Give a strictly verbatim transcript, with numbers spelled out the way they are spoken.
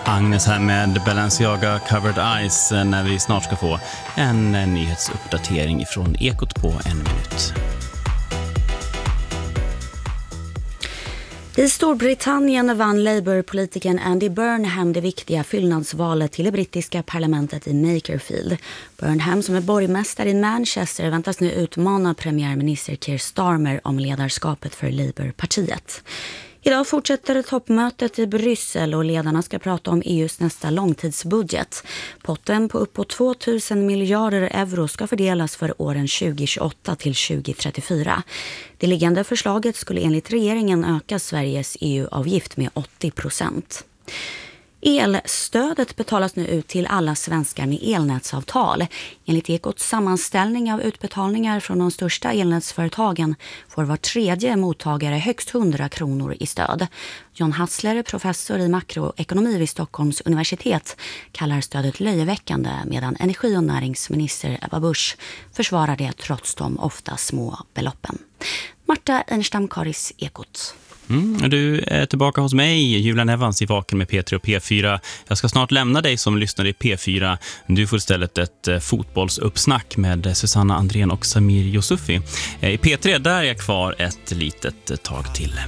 Agnes här med Balenciaga Covered Eyes när vi snart ska få en nyhetsuppdatering från Ekot på en minut. I Storbritannien vann Labour-politikern Andy Burnham det viktiga fyllnadsvalet till det brittiska parlamentet i Makerfield. Burnham, som är borgmästare i Manchester, väntas nu utmana premiärminister Keir Starmer om ledarskapet för Labour-partiet. Idag fortsätter toppmötet i Bryssel och ledarna ska prata om E U:s nästa långtidsbudget. Potten på uppåt två tusen miljarder euro ska fördelas för åren tjugo tjugoåtta till tjugo trettiofyra. Det liggande förslaget skulle enligt regeringen öka Sveriges E U-avgift med åttio procent. Elstödet betalas nu ut till alla svenskar med elnätsavtal. Enligt Ekots sammanställning av utbetalningar från de största elnätsföretagen får var tredje mottagare högst hundra kronor i stöd. John Hassler, professor i makroekonomi vid Stockholms universitet, kallar stödet löjeväckande, medan energi- och näringsminister Ebba Busch försvarar det trots de ofta små beloppen. Marta Ernstam-Karis, Ekot. Mm, du är tillbaka hos mig, Julian Evans i Vaken med P tre och P fyra. Jag ska snart lämna dig som lyssnar i P fyra. Du får istället ett eh, fotbollsuppsnack med Susanna Andrén och Samir Yusufi. Eh, I P tre där är jag kvar ett litet tag till.